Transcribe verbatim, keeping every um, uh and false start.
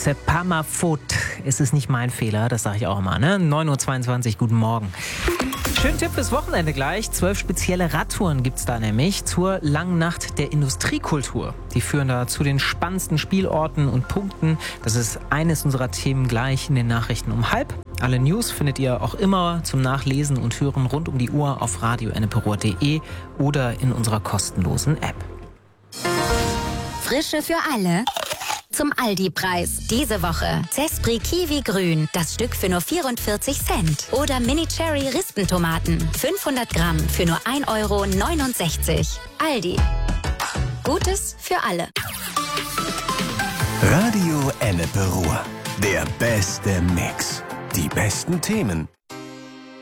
C'est pas ma faute. Es ist nicht mein Fehler, das sage ich auch immer, ne? neun Uhr zweiundzwanzig, guten Morgen. Schönen Tipp fürs Wochenende gleich. Zwölf spezielle Radtouren gibt's da nämlich zur langen Nacht der Industriekultur. Die führen da zu den spannendsten Spielorten und Punkten. Das ist eines unserer Themen gleich in den Nachrichten um halb. Alle News findet ihr auch immer zum Nachlesen und Hören rund um die Uhr auf radio enneperohr punkt de oder in unserer kostenlosen App. Frische für alle. Zum Aldi-Preis. Diese Woche Zespri Kiwi Grün, das Stück für nur vierundvierzig Cent. Oder Mini Cherry Rispentomaten, fünfhundert Gramm für nur ein Euro neunundsechzig. Aldi. Gutes für alle. Radio Enneperohr. Der beste Mix. Die besten Themen.